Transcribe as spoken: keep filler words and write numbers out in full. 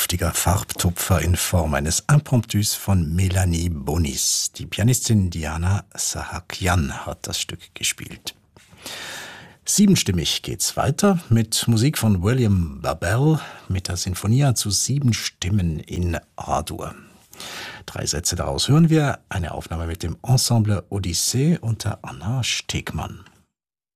luftiger Farbtupfer in Form eines Impromptus von Melanie Bonis. Die Pianistin Diana Sahakian hat das Stück gespielt. Siebenstimmig geht's weiter mit Musik von William Babel mit der Sinfonia zu sieben Stimmen in A-Dur. Drei Sätze daraus hören wir, eine Aufnahme mit dem Ensemble Odyssee unter Anna Stegmann.